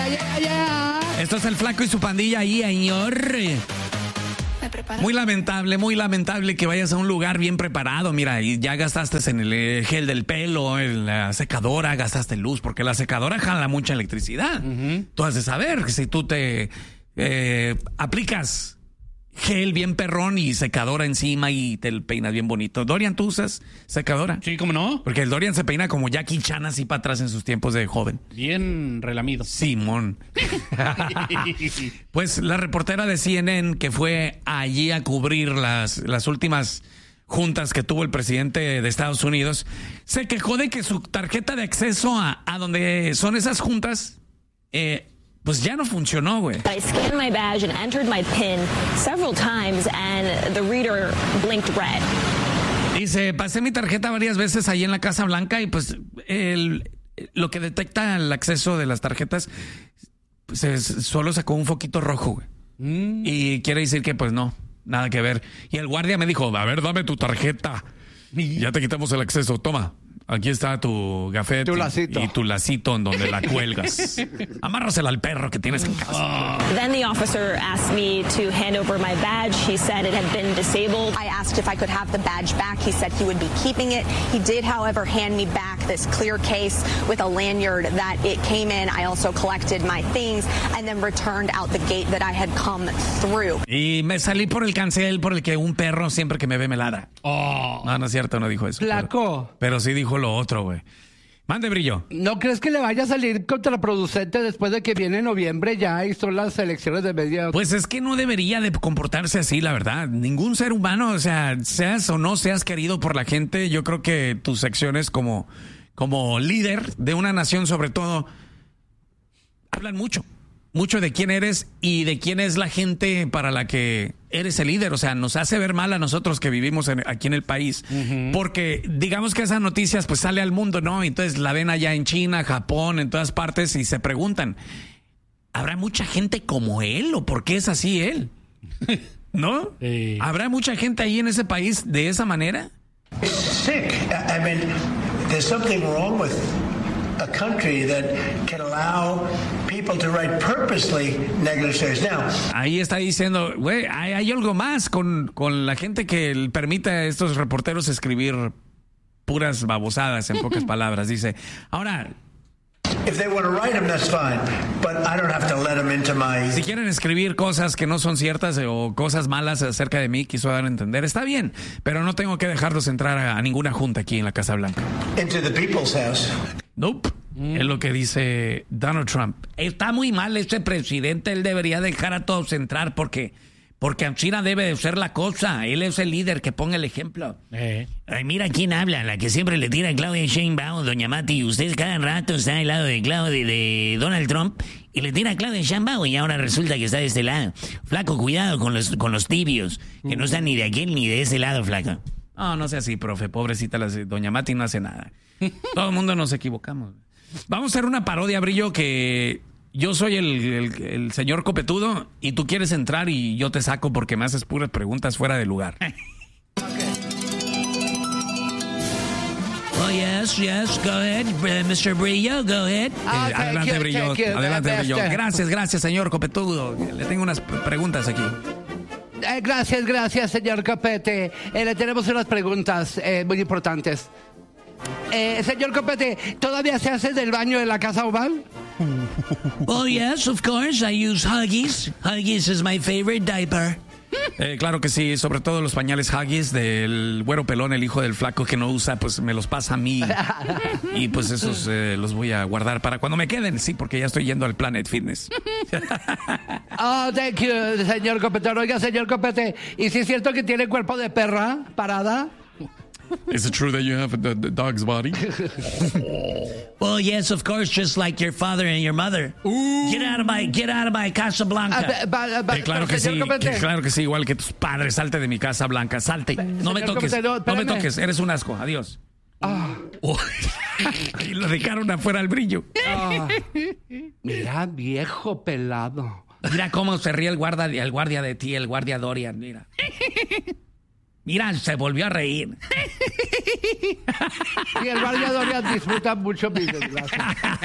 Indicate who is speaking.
Speaker 1: Esto es el Flaco y su pandilla ahí, señor. Muy lamentable que vayas a un lugar bien preparado. Mira, y ya gastaste en el gel del pelo, en la secadora, gastaste luz, porque la secadora jala mucha electricidad. Tú has de saber que si tú te aplicas gel bien perrón y secadora encima y te peinas bien bonito. Dorian, ¿tú usas secadora?
Speaker 2: Sí, ¿cómo no?
Speaker 1: Porque el Dorian se peina como Jackie Chan así para atrás en sus tiempos de joven.
Speaker 2: Bien relamido.
Speaker 1: Simón. Pues la reportera de CNN que fue allí a cubrir las últimas juntas que tuvo el presidente de Estados Unidos, se quejó de que su tarjeta de acceso a donde son esas juntas, pues ya no funcionó, güey.
Speaker 3: I scanned my badge and entered my PIN several times and the reader blinked red.
Speaker 1: Dice, pasé mi tarjeta varias veces ahí en la Casa Blanca y pues lo que detecta el acceso de las tarjetas pues solo sacó un foquito rojo, güey. Y quiere decir que pues no, nada que ver. Y el guardia me dijo, a ver, dame tu tarjeta. Ya te quitamos el acceso, toma. Aquí está tu gafete y tu lacito en donde la cuelgas. Amárrasela al perro que tienes en casa.
Speaker 3: Then the officer asked me to hand over my badge. He said it had been disabled. I asked if I could have the badge back. He said he would be keeping it. He did, however, hand me back this clear case with a lanyard that it came in. I also collected my things and then returned out the gate that I had come through.
Speaker 1: Y me salí por el cancel por el que un perro siempre que me ve me ladra. No es cierto, no dijo eso.
Speaker 4: Flaco.
Speaker 1: Pero sí dijo lo otro, güey. Mande, Brillo.
Speaker 4: ¿No crees que le vaya a salir contraproducente después de que viene noviembre ya y son las elecciones de media?
Speaker 1: Pues es que no debería de comportarse así, la verdad. Ningún ser humano, o sea, seas o no seas querido por la gente, yo creo que tus acciones como líder de una nación, sobre todo, hablan mucho de quién eres y de quién es la gente para la que eres el líder. O sea, nos hace ver mal a nosotros que vivimos aquí en el país. Porque digamos que esas noticias pues sale al mundo, ¿no? Entonces la ven allá en China, Japón, en todas partes y se preguntan, ¿habrá mucha gente como él o por qué es así él? ¿No? ¿Habrá mucha gente ahí en ese país de esa manera?
Speaker 5: It's sick. I mean, there's something wrong with a country that can allow people to write purposely negative stories. Now,
Speaker 1: ahí está diciendo, güey, hay algo más con la gente que permite a estos reporteros escribir puras babosadas, en pocas palabras. Dice, ahora,
Speaker 5: if they want to write them, that's fine, but I don't have to let them into my...
Speaker 1: Si quieren escribir cosas que no son ciertas o cosas malas acerca de mí, quiso dar a entender, está bien, pero no tengo que dejarlos entrar a ninguna junta aquí en la Casa Blanca.
Speaker 5: Into the people's house.
Speaker 1: Nope. Es lo que dice Donald Trump. Está muy mal este presidente, él debería dejar a todos entrar porque China debe de ser la cosa. Él es el líder, que ponga el ejemplo. Ay, mira quién habla, la que siempre le tira a Claudia Sheinbaum, doña Mati. Usted cada rato está al lado de Donald Trump y le tira a Claudia Sheinbaum y ahora resulta que está de este lado. Flaco, cuidado con los tibios, que no están ni de aquel ni de ese lado, flaco. No sea así, profe. Pobrecita, doña Mati no hace nada. Todo el mundo nos equivocamos. Vamos a hacer una parodia, Brillo, que yo soy el señor copetudo y tú quieres entrar y yo te saco porque me haces puras preguntas fuera de lugar. Oh, yes, go ahead, Mr. Brillo, go ahead. Adelante, Brillo, adelante, Brillo. Gracias, señor copetudo. Le tengo unas preguntas aquí.
Speaker 4: Gracias, señor Copete. Le tenemos unas preguntas muy importantes. Señor Copete, ¿todavía se hace del baño de la Casa Oval?
Speaker 6: Oh, yes, of course. I use Huggies. Huggies is my favorite diaper.
Speaker 1: Claro que sí, sobre todo los pañales Huggies del güero pelón, el hijo del flaco que no usa, pues me los pasa a mí. Y pues esos los voy a guardar para cuando me queden, sí, porque ya estoy yendo al Planet Fitness.
Speaker 4: Oh, thank you, señor Copete. Oiga, señor Copete, ¿y si es cierto que tiene cuerpo de perra parada?
Speaker 1: Is it true that you have the dog's body?
Speaker 6: Well, yes, of course, just like your father and your mother. Get out of my Casa Blanca.
Speaker 1: Claro que sí, igual que tus padres. Salte de mi Casa Blanca, salte. No me toques, no me toques, eres un asco. Adiós. Y lo dejaron afuera al Brillo.
Speaker 4: Mira, viejo pelado.
Speaker 1: Mira cómo se ríe el guardia de ti, el guardia Dorian, mira. Mira, se volvió a reír.
Speaker 4: Y el guardia Dorian disfruta mucho mi desgracia.